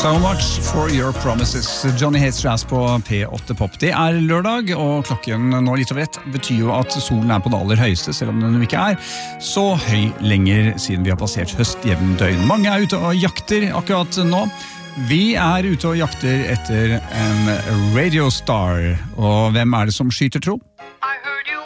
So much for your promises. Johnny Hates Jazz på P8 Pop. Det lørdag, og klokken nå litt over ett betyr jo at solen på det aller høyeste, selv om den ikke så høy lenger siden vi har passert høstjevndøgn. Mange ute og jakter akkurat nå. Vi ute og jakter etter en radiostar, og hvem det som skyter tro?